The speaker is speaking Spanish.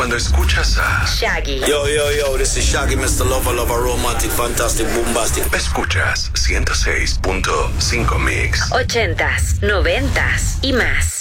cuando escuchas a Shaggy. Yo, this is Shaggy, Mr. Lover, romantic, fantastic, bombastic. escuchas 106.5 Mix. 80s, 90s y más.